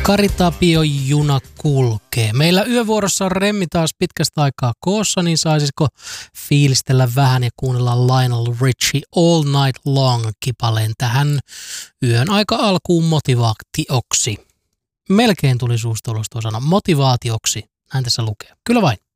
Karitapio-juna kulkee. Meillä yövuorossa on Remmi taas pitkästä aikaa koossa, niin saisitko fiilistellä vähän ja kuunnella Lionel Richie All Night Long-kipaleen tähän yön aika alkuun motivaatioksi. Melkein tuli suusta ulos tuo sana motivaatioksi. Näin tässä lukee. Kyllä vain.